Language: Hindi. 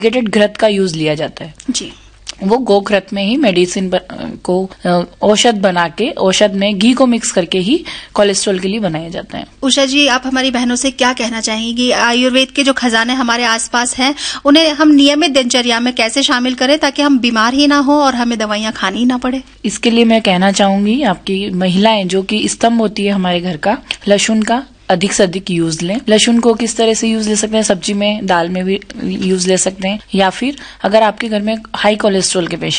गेटेड घृत का यूज लिया जाता है जी। वो गोघृत में ही मेडिसिन को औषध बना के, औषध में घी को मिक्स करके ही कोलेस्ट्रॉल के लिए बनाया जाता है। उषा जी, आप हमारी बहनों से क्या कहना चाहेंगी? आयुर्वेद के जो खजाने हमारे आसपास हैं, उन्हें हम नियमित दिनचर्या में कैसे शामिल करें ताकि हम बीमार ही ना हो और हमें दवाइयां खानी ना पड़े? इसके लिए मैं कहना चाहूंगी, आपकी महिलाएं जो कि स्तंभ होती है हमारे घर का, लहसुन का अधिक से अधिक यूज लें। लहसुन को किस तरह से यूज ले सकते हैं? सब्जी में, दाल में भी यूज ले सकते हैं, या फिर अगर आपके घर में हाई कोलेस्ट्रॉल के पेशेंट